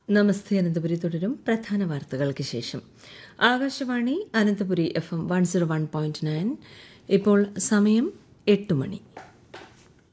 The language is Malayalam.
നമസ്തേ അനന്തപുരി തുടരും പ്രധാന വാർത്തകൾക്ക് ശേഷം. ആകാശവാണി അനന്തപുരി FM 101.9. ഇപ്പോൾ സമയം 8 മണി.